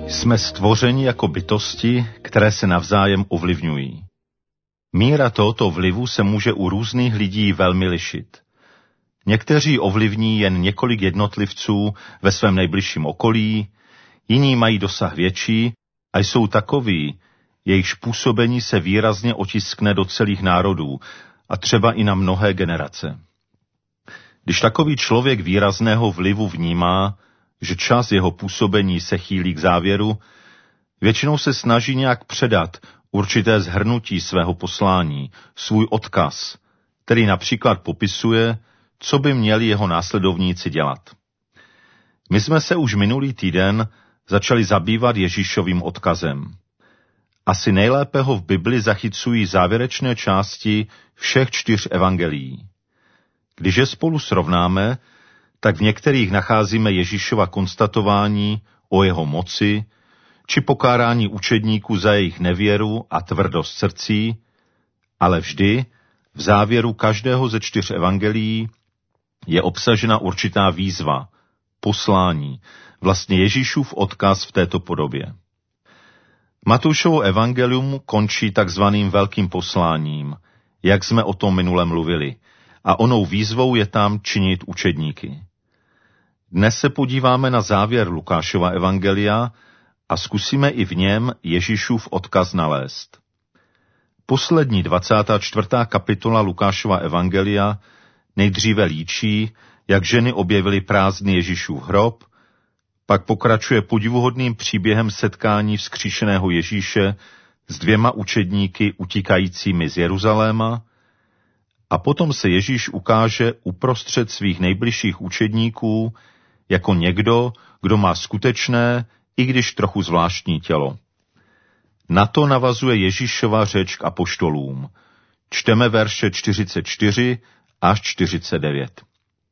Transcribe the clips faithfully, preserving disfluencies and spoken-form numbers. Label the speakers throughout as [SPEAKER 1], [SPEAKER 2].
[SPEAKER 1] Jsme stvořeni jako bytosti, které se navzájem ovlivňují. Míra tohoto vlivu se může u různých lidí velmi lišit. Někteří ovlivní jen několik jednotlivců ve svém nejbližším okolí, jiní mají dosah větší a jsou takoví, jejichž působení se výrazně otiskne do celých národů a třeba i na mnohé generace. Když takový člověk výrazného vlivu vnímá, že čas jeho působení se chýlí k závěru, většinou se snaží nějak předat určité shrnutí svého poslání, svůj odkaz, který například popisuje, co by měli jeho následovníci dělat. My jsme se už minulý týden začali zabývat Ježíšovým odkazem. Asi nejlépe ho v Bibli zachycují závěrečné části všech čtyř evangelií. Když je spolu srovnáme, tak v některých nacházíme Ježíšova konstatování o jeho moci, či pokárání učedníků za jejich nevěru a tvrdost srdcí, ale vždy v závěru každého ze čtyř evangelií je obsažena určitá výzva, poslání, vlastně Ježíšův odkaz v této podobě. Matoušovo evangelium končí takzvaným velkým posláním, jak jsme o tom minule mluvili, a onou výzvou je tam činit učedníky. Dnes se podíváme na závěr Lukášova evangelia a zkusíme i v něm Ježíšův odkaz nalézt. Poslední dvacátá čtvrtá kapitola Lukášova evangelia nejdříve líčí, jak ženy objevily prázdný Ježíšův hrob, pak pokračuje podivuhodným příběhem setkání vzkříšeného Ježíše s dvěma učedníky utíkajícími z Jeruzaléma a potom se Ježíš ukáže uprostřed svých nejbližších učedníků jako někdo, kdo má skutečné, i když trochu zvláštní tělo. Na to navazuje Ježíšova řeč k apoštolům. Čteme verše čtyřicet čtyři až čtyřicet devět.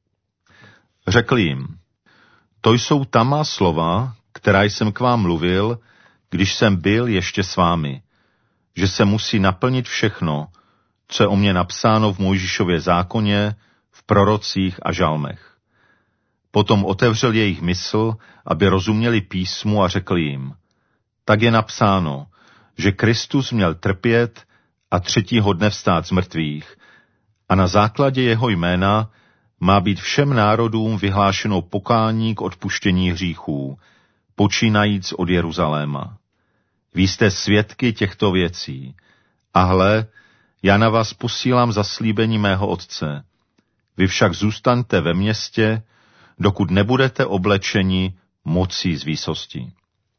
[SPEAKER 1] Řekl jim, to jsou ta má slova, která jsem k vám mluvil, když jsem byl ještě s vámi, že se musí naplnit všechno, co je o mě napsáno v Mojžíšově zákoně, v prorocích a žalmech. Potom otevřel jejich mysl, aby rozuměli písmu a řekl jim, tak je napsáno, že Kristus měl trpět a třetího dne vstát z mrtvých a na základě jeho jména má být všem národům vyhlášeno pokání k odpuštění hříchů, počínajíc od Jeruzaléma. Vy jste svědky těchto věcí. A hle, já na vás posílám zaslíbení mého Otce. Vy však zůstaňte ve městě, dokud nebudete oblečeni mocí z výsosti.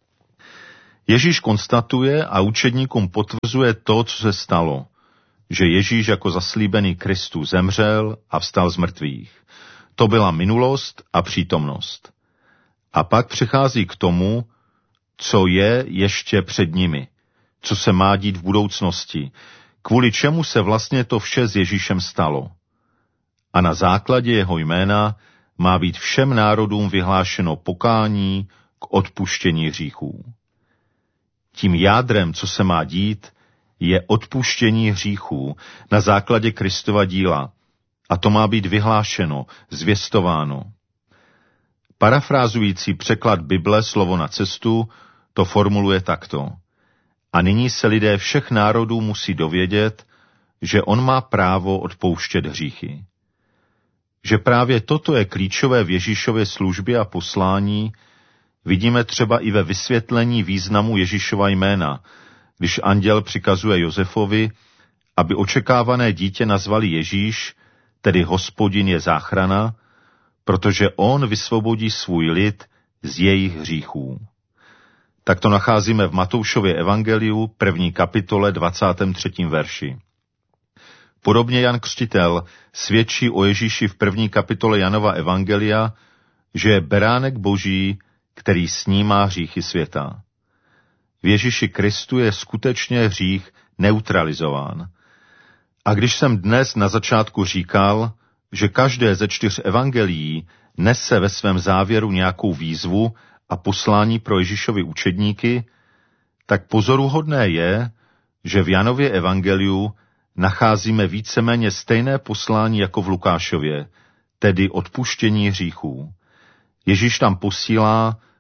[SPEAKER 1] Ježíš konstatuje a učedníkům potvrzuje to, co se stalo, že Ježíš jako zaslíbený Kristus zemřel a vstal z mrtvých. To byla minulost a přítomnost. A pak přechází k tomu, co je ještě před nimi, co se má dít v budoucnosti, kvůli čemu se vlastně to vše s Ježíšem stalo. A na základě jeho jména má být všem národům vyhlášeno pokání k odpuštění hříchů. Tím jádrem, co se má dít, je odpuštění hříchů na základě Kristova díla a to má být vyhlášeno, zvěstováno. Parafrázující překlad Bible Slovo na cestu to formuluje takto. A nyní se lidé všech národů musí dovědět, že on má právo odpouštět hříchy. Že právě toto je klíčové v Ježíšově službě a poslání, vidíme třeba i ve vysvětlení významu Ježíšova jména, když anděl přikazuje Josefovi, aby očekávané dítě nazvali Ježíš, tedy Hospodin je záchrana, protože on vysvobodí svůj lid z jejich hříchů. Tak to nacházíme v Matoušově evangeliu, první kapitole, dvacátém třetím verši. Podobně Jan Křtitel svědčí o Ježíši v první kapitole Janova evangelia, že je beránek Boží, který snímá hříchy světa. V Ježíši Kristu je skutečně hřích neutralizován. A když jsem dnes na začátku říkal, že každé ze čtyř evangelií nese ve svém závěru nějakou výzvu a poslání pro Ježíšovi učedníky, tak pozoruhodné je, že v Janově evangeliu nacházíme víceméně stejné poslání jako v Lukášově, tedy odpuštění hříchů. Ježíš tam posílá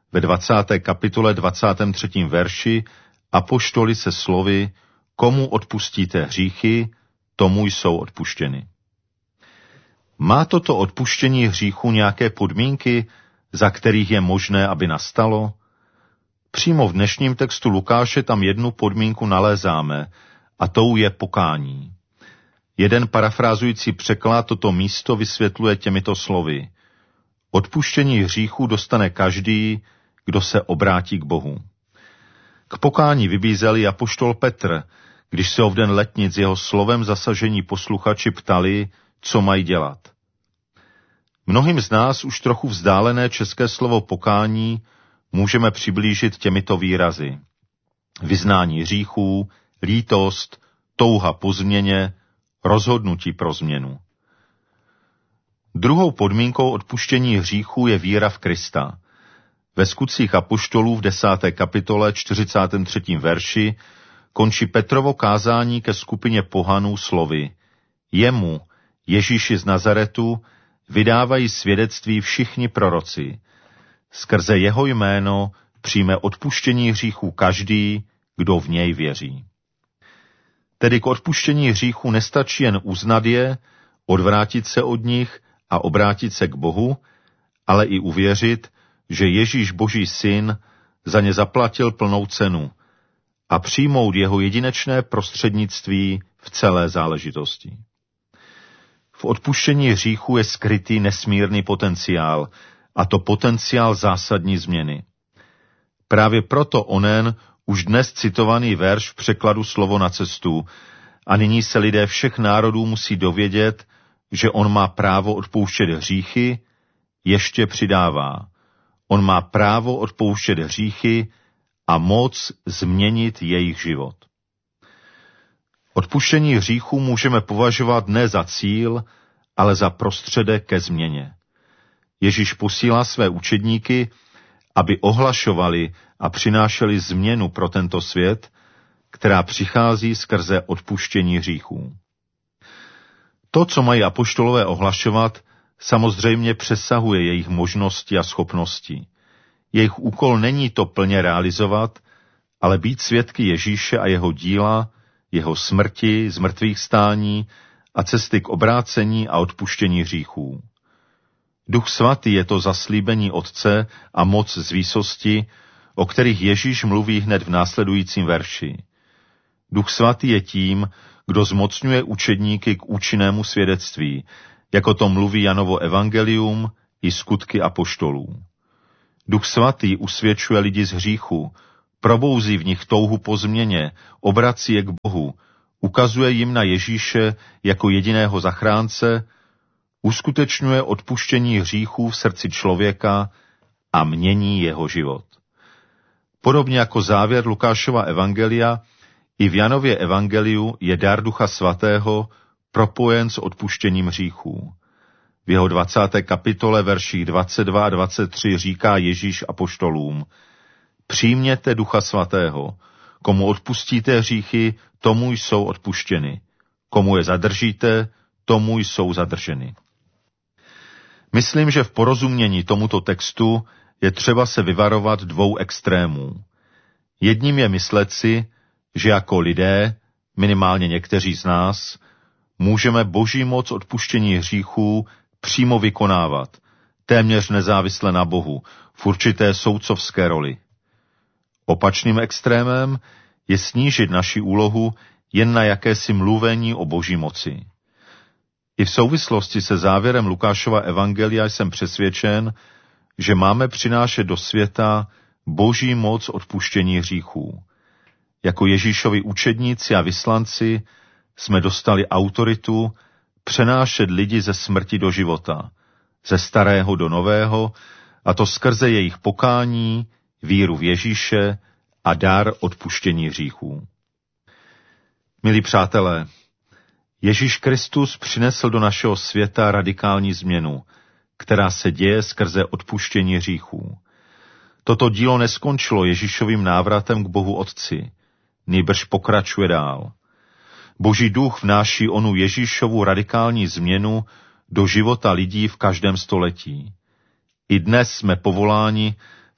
[SPEAKER 1] ve dvacáté kapitole dvacátém třetím verši apoštoli se slovy komu odpustíte hříchy, tomu jsou odpuštěny. Má toto odpuštění hříchu nějaké podmínky, za kterých je možné, aby nastalo? Přímo v dnešním textu Lukáše tam jednu podmínku nalézáme, a tou je pokání. Jeden parafrázující překlad toto místo vysvětluje těmito slovy. Odpuštění hříchu dostane každý, kdo se obrátí k Bohu. K pokání vybízel i apoštol Petr, když se o v den letnic jeho slovem zasažení posluchači ptali, co mají dělat. Mnohým z nás už trochu vzdálené české slovo pokání můžeme přiblížit těmito výrazy. Vyznání hříchů, lítost, touha po změně, rozhodnutí pro změnu. Druhou podmínkou odpuštění hříchů je víra v Krista. Ve Skutcích apoštolů v desáté kapitole čtyřicátém třetím verši končí Petrovo kázání ke skupině pohanů slovy. Jemu, Ježíši z Nazaretu, vydávají svědectví všichni proroci. Skrze jeho jméno přijme odpuštění hříchů každý, kdo v něj věří. Tedy k odpuštění hříchů nestačí jen uznat je, odvrátit se od nich a obrátit se k Bohu, ale i uvěřit, že Ježíš Boží syn za ně zaplatil plnou cenu a přijmout jeho jedinečné prostřednictví v celé záležitosti. V odpuštění hříchu je skrytý nesmírný potenciál, a to potenciál zásadní změny. Právě proto onen už dnes citovaný verš v překladu Slovo na cestu a nyní se lidé všech národů musí dovědět, že on má právo odpouštět hříchy, ještě přidává. On má právo odpouštět hříchy a moc změnit jejich život. Odpuštění hříchů můžeme považovat ne za cíl, ale za prostředek ke změně. Ježíš posílá své učedníky, aby ohlašovali a přinášeli změnu pro tento svět, která přichází skrze odpuštění hříchů. To, co mají apoštolové ohlašovat, samozřejmě přesahuje jejich možnosti a schopnosti. Jejich úkol není to plně realizovat, ale být svědky Ježíše a jeho díla, jeho smrti, zmrtvých stání a cesty k obrácení a odpuštění hříchů. Duch svatý je to zaslíbení Otce a moc z výsosti, o kterých Ježíš mluví hned v následujícím verši. Duch svatý je tím, kdo zmocňuje učedníky k účinnému svědectví, jako to mluví Janovo evangelium i skutky apoštolů. Duch svatý usvědčuje lidi z hříchu, probouzí v nich touhu po změně, obrací je k Bohu, ukazuje jim na Ježíše jako jediného zachránce, uskutečňuje odpuštění hříchů v srdci člověka a mění jeho život. Podobně jako závěr Lukášova evangelia, i v Janově evangeliu je dar Ducha svatého propojen s odpuštěním hříchů. V jeho dvacáté kapitole verších dvacet dva a dvacet tři říká Ježíš apoštolům: Přijměte Ducha svatého, komu odpustíte hříchy, tomu jsou odpuštěny. Komu je zadržíte, tomu jsou zadrženy. Myslím, že v porozumění tomuto textu je třeba se vyvarovat dvou extrémů. Jedním je myslet si, že jako lidé, minimálně někteří z nás, můžeme Boží moc odpuštění hříchů přímo vykonávat, téměř nezávisle na Bohu, v určité soudcovské roli. Opačným extrémem je snížit naši úlohu jen na jakési mluvení o Boží moci. I v souvislosti se závěrem Lukášova evangelia jsem přesvědčen, že máme přinášet do světa Boží moc odpuštění hříchů. Jako Ježíšovi učedníci a vyslanci jsme dostali autoritu přenášet lidi ze smrti do života, ze starého do nového, a to skrze jejich pokání, víru v Ježíše a dar odpuštění hříchů. Milí přátelé, Ježíš Kristus přinesl do našeho světa radikální změnu, která se děje skrze odpuštění hříchů. Toto dílo neskončilo Ježíšovým návratem k Bohu Otci, nýbrž pokračuje dál. Boží duch vnáší onu Ježíšovu radikální změnu do života lidí v každém století. I dnes jsme povoláni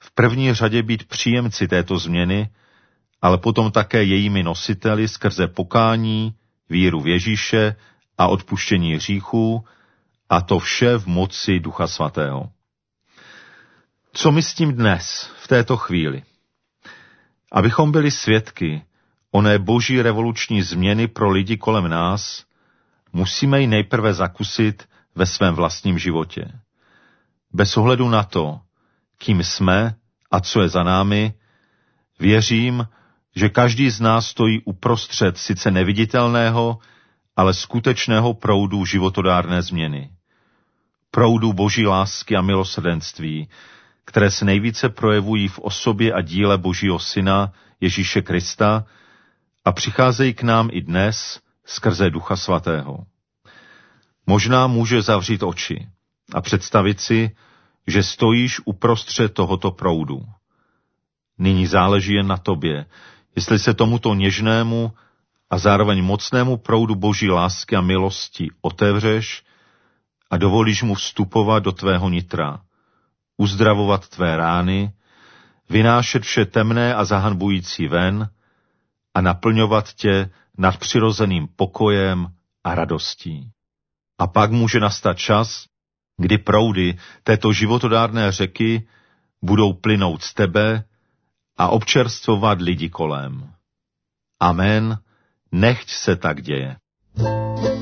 [SPEAKER 1] v první řadě být příjemci této změny, ale potom také jejími nositeli skrze pokání, víru v Ježíše a odpuštění hříchů, a to vše v moci Ducha Svatého. Co my s tím dnes, v této chvíli? Abychom byli svědky oné boží revoluční změny pro lidi kolem nás, musíme ji nejprve zakusit ve svém vlastním životě. Bez ohledu na to, kým jsme a co je za námi, věřím, že každý z nás stojí uprostřed sice neviditelného, ale skutečného proudu životodárné změny. Proudu boží lásky a milosrdenství, které se nejvíce projevují v osobě a díle Božího Syna Ježíše Krista a přicházejí k nám i dnes skrze Ducha Svatého. Možná může zavřít oči a představit si, že stojíš uprostřed tohoto proudu. Nyní záleží jen na tobě, jestli se tomuto něžnému a zároveň mocnému proudu Boží lásky a milosti otevřeš a dovolíš mu vstupovat do tvého nitra, uzdravovat tvé rány, vynášet vše temné a zahanbující ven a naplňovat tě nadpřirozeným pokojem a radostí. A pak může nastat čas, kdy proudy této životodárné řeky budou plynout z tebe a občerstvovat lidi kolem. Amen, nechť se tak děje.